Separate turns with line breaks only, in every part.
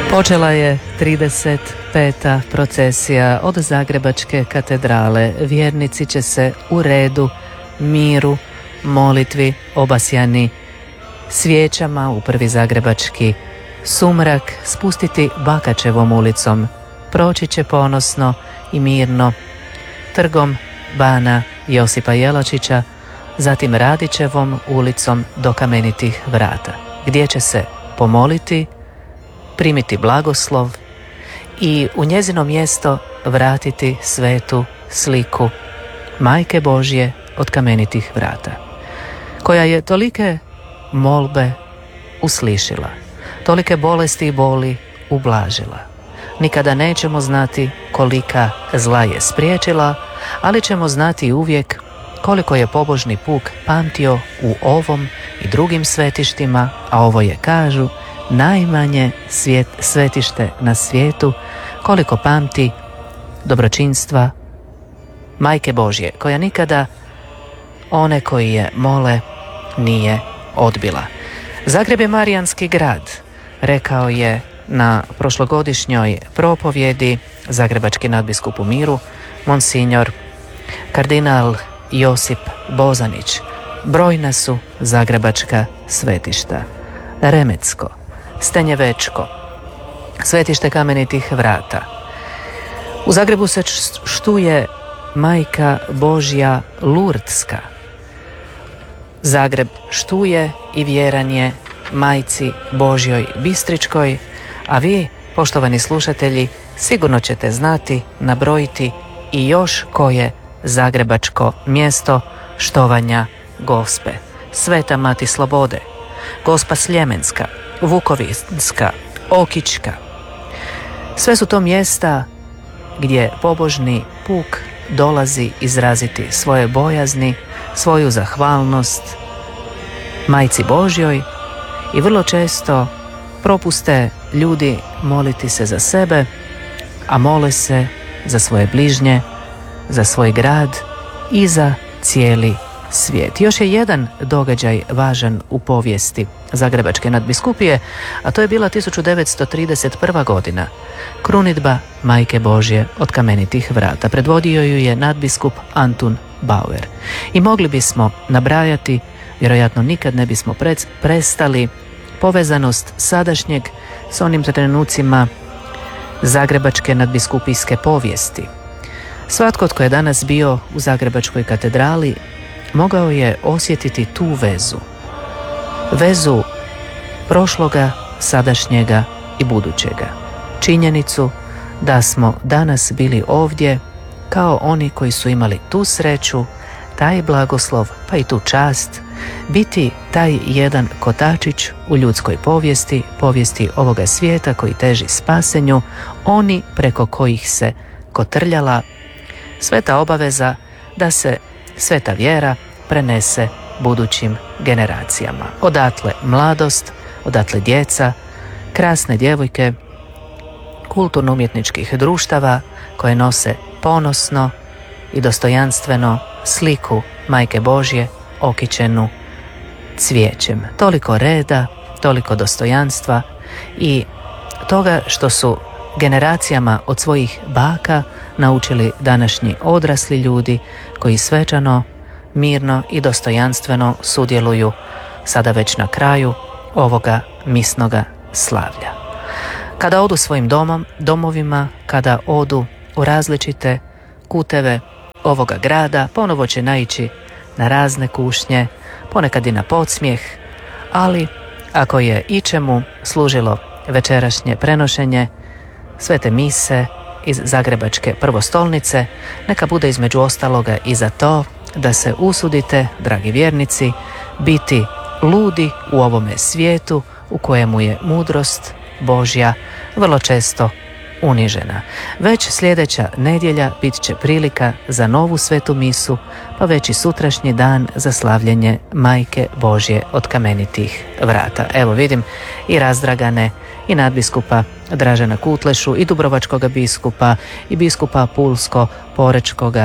Počela je 35. procesija od Zagrebačke katedrale. Vjernici će se u redu, miru, molitvi obasjani svijećama u prvi zagrebački sumrak spustiti Bakačevom ulicom. Proći će ponosno i mirno trgom bana Josipa Jelačića, zatim Radićevom ulicom do Kamenitih vrata, gdje će se pomoliti, primiti blagoslov i u njezino mjesto vratiti svetu sliku Majke Božje od Kamenitih vrata, koja je tolike molbe uslišila, tolike bolesti i boli ublažila. Nikada nećemo znati kolika zla je spriječila, ali ćemo znati uvijek koliko je pobožni puk pamtio u ovom i drugim svetištima, a ovo je, kažu, najmanje svetište na svijetu, koliko pamti dobročinstva Majke Božje, koja nikada one koji je mole nije odbila. Zagreb je marijanski grad, rekao je na prošlogodišnjoj propovjedi zagrebački nadbiskup u miru, monsignor kardinal Josip Bozanić. Brojna su zagrebačka svetišta: Remecko, Stenjevečko, svetište Kamenitih vrata. U Zagrebu se štuje Majka Božja Lurdska. Zagreb štuje i vjeran je Majci Božjoj Bistričkoj, a vi, poštovani slušatelji, sigurno ćete znati nabrojiti i još koje zagrebačko mjesto štovanja Gospe: Sveta Mati Slobode, Gospa Sljemenska, Vukovinska, Okička. Sve su to mjesta gdje pobožni puk dolazi izraziti svoje bojazni, svoju zahvalnost Majci Božjoj i vrlo često propuste ljudi moliti se za sebe, a mole se za svoje bližnje, za svoj grad i za cijeli svijet. Još je jedan događaj važan u povijesti Zagrebačke nadbiskupije, a to je bila 1931. godina, krunidba Majke Božje od Kamenitih vrata. Predvodio ju je nadbiskup Antun Bauer. I mogli bismo nabrajati, vjerojatno nikad ne bismo prestali, povezanost sadašnjeg s onim trenucima Zagrebačke nadbiskupijske povijesti. Svatko tko je danas bio u Zagrebačkoj katedrali mogao je osjetiti tu vezu prošloga, sadašnjega i budućega. Činjenicu da smo danas bili ovdje kao oni koji su imali tu sreću, taj blagoslov, pa i tu čast, biti taj jedan kotačić u ljudskoj povijesti, povijesti ovoga svijeta koji teži spasenju, oni preko kojih se kotrljala sveta obaveza da se sveta vjera prenese budućim generacijama. Odatle mladost, odatle djeca, krasne djevojke kulturno-umjetničkih društava koje nose ponosno i dostojanstveno sliku Majke Božje okićenu cvijećem. Toliko reda, toliko dostojanstva i toga što su generacijama od svojih baka naučili današnji odrasli ljudi koji svečano, mirno i dostojanstveno sudjeluju sada već na kraju ovoga misnoga slavlja. Kada odu svojim domovima, kada odu u različite kuteve ovoga grada, ponovo će naići na razne kušnje, ponekad i na podsmijeh, ali ako je ičemu služilo večerašnje prenošenje svete mise iz Zagrebačke prvostolnice, neka bude između ostaloga i za to da se usudite, dragi vjernici, biti ludi u ovome svijetu u kojemu je mudrost Božja vrlo često unižena. Već sljedeća nedjelja bit će prilika za novu svetu misu, pa već i sutrašnji dan za slavljenje Majke Božje od Kamenitih vrata. Evo vidim i razdragane i nadbiskupa Dražena Kutlešu i dubrovačkoga biskupa i biskupa Pulsko-Porečkoga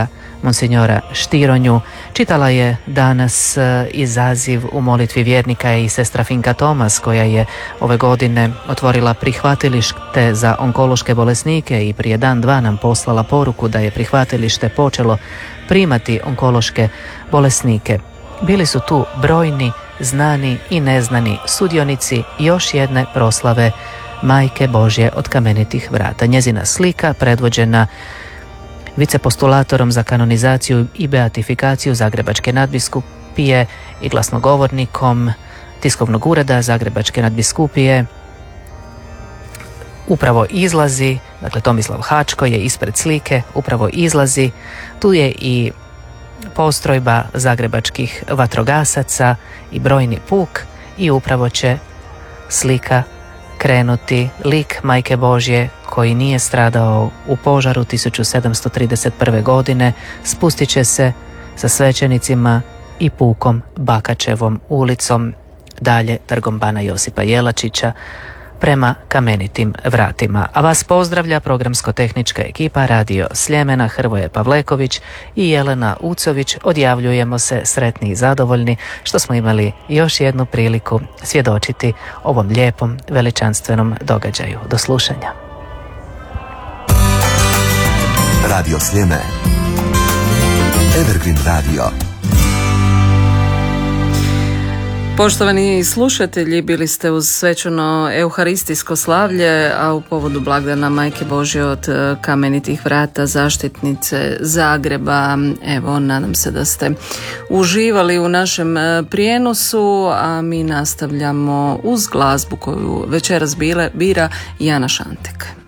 Monsignora Štironju. Čitala je danas izaziv u molitvi vjernika i sestra Finka Tomas, koja je ove godine otvorila prihvatilište za onkološke bolesnike i prije dan dva nam poslala poruku da je prihvatilište počelo primati onkološke bolesnike. Bili su tu brojni, znani i neznani sudionici još jedne proslave Majke Božje od kamenitih vrata. Njezina slika, predvođena vicepostulatorom za kanonizaciju i beatifikaciju Zagrebačke nadbiskupije i glasnogovornikom tiskovnog ureda Zagrebačke nadbiskupije, upravo izlazi, dakle Tomislav Hačko je ispred slike, upravo izlazi. Tu je i postrojba zagrebačkih vatrogasaca i brojni puk i upravo će slika krenuti. Lik Majke Božje koji nije stradao u požaru 1731. godine spustit će se sa svećenicima i pukom Bakačevom ulicom, dalje trgom Bana Josipa Jelačića prema kamenitim vratima. A vas pozdravlja programsko-tehnička ekipa Radio Sljemena, Hrvoje Pavleković i Jelena Ucović. Odjavljujemo se sretni i zadovoljni što smo imali još jednu priliku svjedočiti ovom lijepom, veličanstvenom događaju. Do slušanja.
Radio Sljeme, Evergreen Radio.
Poštovani slušatelji, bili ste uz svečano euharistijsko slavlje, a u povodu blagdana Majke Božje od kamenitih vrata, zaštitnice Zagreba. Evo, nadam se da ste uživali u našem prijenosu, a mi nastavljamo uz glazbu koju večeras bira Jana Šantek.